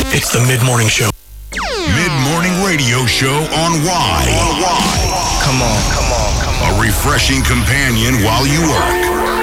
It's the Mid-Morning Show. Mid-Morning Radio Show on Y. Come on. A refreshing companion while you work.